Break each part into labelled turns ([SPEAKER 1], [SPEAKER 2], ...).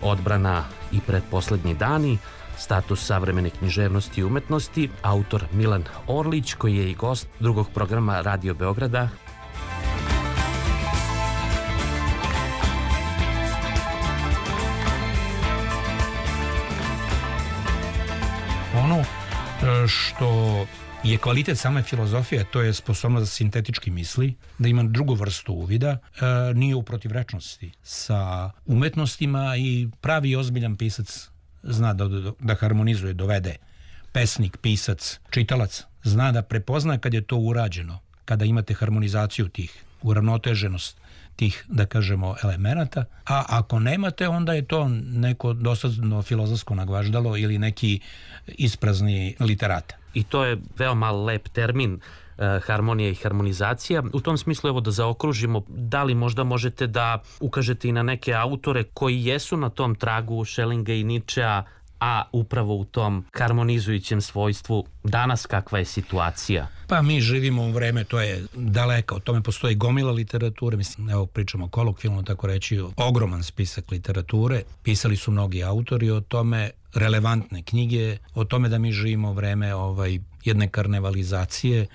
[SPEAKER 1] Odbrana i pretposlednji dani, status savremene književnosti i umetnosti, autor Milan Orlić, koji je i gost drugog programa Radio Beograda.
[SPEAKER 2] Ono što je kvalitet same filozofije, to je sposobnost da sintetički misli, da ima drugu vrstu uvida, nije u protivrečnosti sa umetnostima i pravi i ozbiljan pisac zna da harmonizuje, dovede. Pesnik, pisac, čitalac zna da prepozna kad je to urađeno, kada imate harmonizaciju tih, uravnoteženost tih, da kažemo, elemenata, a ako nemate, onda je to neko dosadno filozofsko nagvaždalo ili neki isprazni literata.
[SPEAKER 1] I to je veoma lep termin, harmonija i harmonizacija. U tom smislu, evo da zaokružimo, da li možda možete da ukažete i na neke autore koji jesu na tom tragu Schellinga i Nietzschea, a upravo u tom harmonizujućem svojstvu danas kakva je situacija?
[SPEAKER 2] Pa mi živimo u vreme, to je daleko, o tome postoji gomila literature, mislim, evo pričamo kolokvijalno tako reći, ogroman spisak literature, pisali su mnogi autori o tome, relevantne knjige, o tome da mi živimo u vreme jedne karnevalizacije,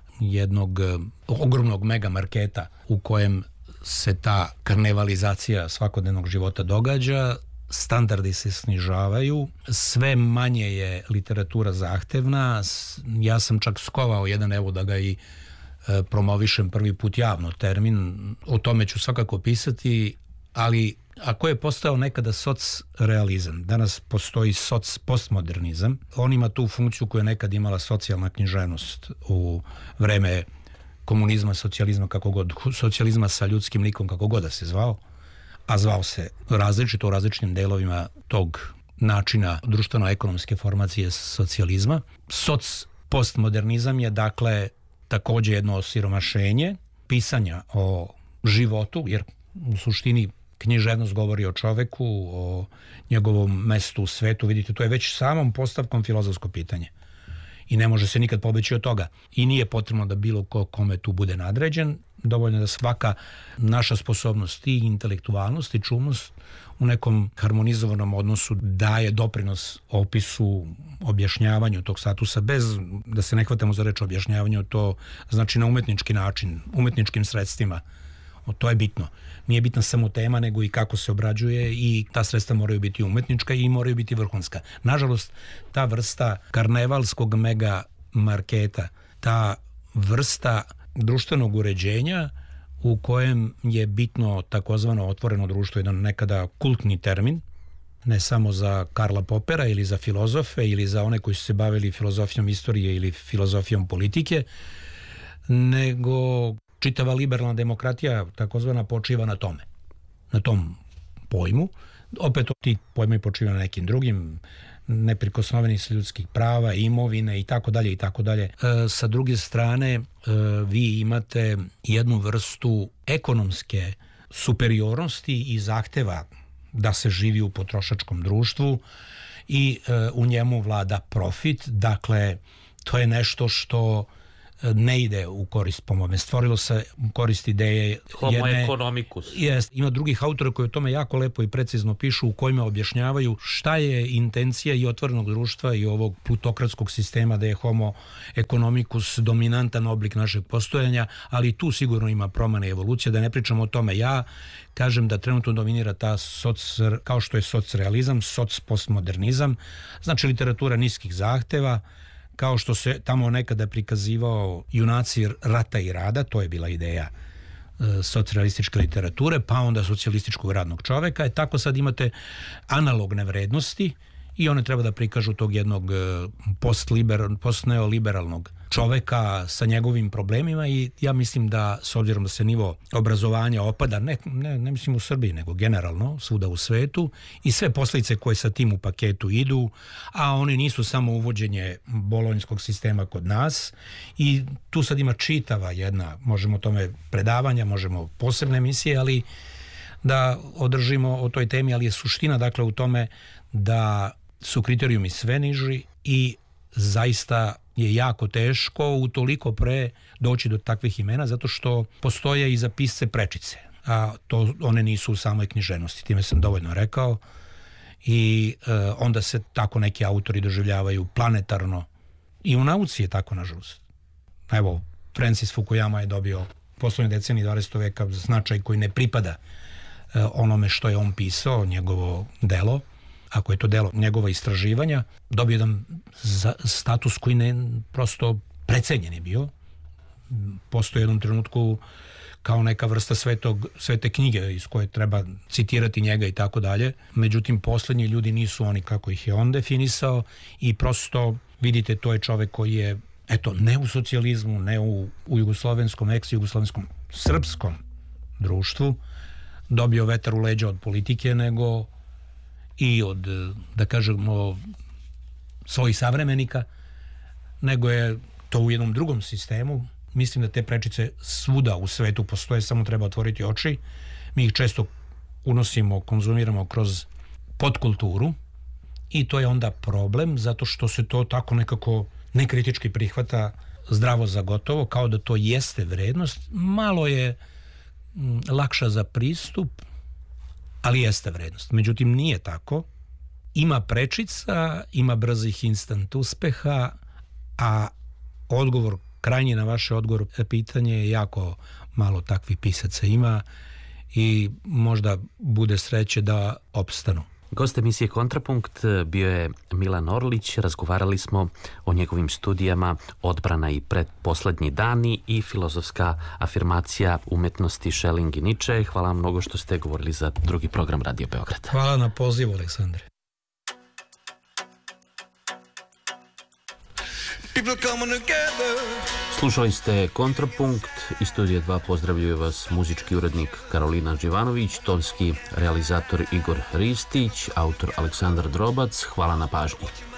[SPEAKER 2] jednog ogromnog mega marketa u kojem se ta karnevalizacija svakodnevnog života događa, standardi se snižavaju, sve manje je literatura zahtevna. Ja sam čak skovao jedan, evo da ga i promovišem prvi put javno termin, o tome ću svakako pisati, ali ako je postao nekada socrealizam, danas postoji postmodernizam, on ima tu funkciju koju je nekad imala socijalna književnost u vreme komunizma, socijalizma, kako god, socijalizma sa ljudskim likom, kako god da se zvao, a zvao se različito u različitim delovima tog načina društveno-ekonomske formacije socijalizma. Postmodernizam je dakle takođe jedno osiromašenje pisanja o životu, jer u suštini književnost govori o čoveku, o njegovom mestu u svetu. Vidite, to je već samom postavkom filozofsko pitanje. I ne može se nikad pobeći od toga. I nije potrebno da bilo ko kome tu bude nadređen. Dovoljno da svaka naša sposobnost i intelektualnost i čulnost u nekom harmonizovanom odnosu daje doprinos opisu, objašnjavanju tog statusa, bez da se ne hvatamo za reč objašnjavanju, to znači na umetnički način, umetničkim sredstvima. To je bitno. Nije bitna samo tema, nego i kako se obrađuje, i ta sredstva moraju biti umetnička i moraju biti vrhunska. Nažalost, ta vrsta karnevalskog mega marketa, ta vrsta društvenog uređenja u kojem je bitno takozvano otvoreno društvo, jedan nekada kultni termin, ne samo za Karla Popera ili za filozofe ili za one koji su se bavili filozofijom istorije ili filozofijom politike, nego čitava liberalna demokratija takozvana počiva na tome, na tom pojmu. Opet ti pojmovi počivaju na nekim drugim, neprikosnovenih ljudskih prava, imovine i tako dalje i tako dalje. Sa druge strane, vi imate jednu vrstu ekonomske superiornosti i zahteva da se živi u potrošačkom društvu i u njemu vlada profit. Dakle, to je nešto što ne ide u korist, po mome. Stvorilo se korist ideje
[SPEAKER 1] Homo economicus.
[SPEAKER 2] Ima drugih autora koji o tome jako lepo i precizno pišu, u kojima objašnjavaju šta je intencija i otvorenog društva i ovog plutokratskog sistema, da je Homo economicus dominantan oblik našeg postojanja, ali tu sigurno ima promjena i evolucija, da ne pričamo o tome. Ja kažem da trenutno dominira ta kao što je socrealizam, postmodernizam, znači literatura niskih zahteva, kao što se tamo nekada prikazivao junaci rata i rada, to je bila ideja socrealističke literature, pa onda socijalističkog radnog čoveka, tako sad imate analogne vrednosti i one treba da prikažu tog jednog postneoliberalnog čoveka sa njegovim problemima, i ja mislim da, s obzirom da se nivo obrazovanja opada, ne mislim u Srbiji, nego generalno svuda u svetu, i sve posljedice koje sa tim u paketu idu, a oni nisu samo uvođenje bolonjskog sistema kod nas, i tu sad ima čitava jedna, možemo o tome predavanja, možemo posebne emisije, ali da održimo o toj temi, ali je suština dakle u tome da su kriterijumi sve niži i zaista je jako teško utoliko pre doći do takvih imena, zato što postoje i za pisce prečice, a to one nisu u samoj književnosti. Time sam dovoljno rekao. i onda se tako neki autori doživljavaju planetarno. I u nauci je tako, nažalost. Evo, Francis Fukuyama je dobio poslednje decenije 20. veka značaj koji ne pripada onome što je on pisao, njegovo delo. Ako je to delo njegova istraživanja, dobio jedan status koji prosto precenjen je bio. Postoji u jednom trenutku kao neka vrsta svete knjige iz koje treba citirati njega i tako dalje. Međutim, poslednji ljudi nisu oni kako ih je on definisao i prosto, vidite, to je čovek koji je, eto, ne u socijalizmu, ne u jugoslovenskom, ex-jugoslovenskom, srpskom društvu dobio vetar u leđa od politike, nego i od, da kažemo, svojih savremenika, nego je to u jednom drugom sistemu. Mislim da te prečice svuda u svetu postoje, samo treba otvoriti oči. Mi ih često unosimo, konzumiramo kroz podkulturu i to je onda problem, zato što se to tako nekako nekritički prihvata zdravo za gotovo, kao da to jeste vrednost. Malo je lakša za pristup, ali jeste vrednost. Međutim, nije tako. Ima prečica, ima brzih instant uspeha, a odgovor, krajnji na vaše odgovor pitanje je jako malo takvih pisaca ima i možda bude sreće da opstanu.
[SPEAKER 1] Gost emisije Kontrapunkt bio je Milan Orlić. Razgovarali smo o njegovim studijama Odbrana i predposlednji dani i filozofska afirmacija umetnosti Schelling i Nietzsche. Hvala vam mnogo što ste govorili za drugi program Radio Beograd.
[SPEAKER 2] Hvala na pozivu, Aleksandre.
[SPEAKER 1] Slušali ste Kontrapunkt. Iz Studija 2 pozdravljaju vas muzički urednik Karolina Živanović, tonski realizator Igor Ristić, autor Aleksandar Drobac. Hvala na pažnji.